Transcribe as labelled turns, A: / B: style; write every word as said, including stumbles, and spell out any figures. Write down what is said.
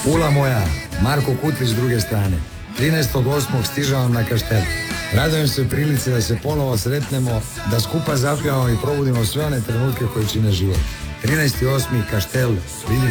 A: Pula moja, Marko Kutlić s druge strane. trinaestog osmog stižavam na Kaštel. Radujem se prilici da se ponovo sretnemo, da skupa zapljavamo i probudimo sve one trenutke koje čine život. trinaesti osmi Kaštel, vidimo